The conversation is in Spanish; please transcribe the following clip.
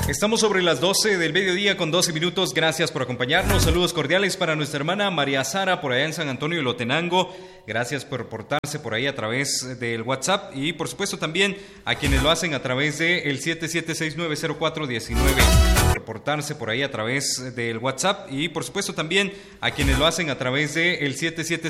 Estamos sobre las 12 del mediodía con 12 minutos. Gracias por acompañarnos. Saludos cordiales para nuestra hermana María Sara por allá en San Antonio de Lotenango. Gracias por reportarse por ahí a través del WhatsApp y por supuesto también a quienes lo hacen a través del 77690419. Reportarse por ahí a través del WhatsApp y por supuesto también a quienes lo hacen a través del 77